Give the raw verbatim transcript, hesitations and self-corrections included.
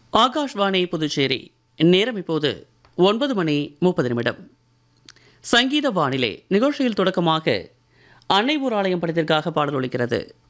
ஆகாஷ்வாணி புதுச்சேரி. நேரம் இப்போது ஒன்பது மணி முப்பது நிமிடம். சங்கீத வானிலை நிகழ்ச்சியில் தொடக்கமாக அன்னை ஊர் ஆலயம் படத்திற்காக பாடல் ஒலிக்கிறது.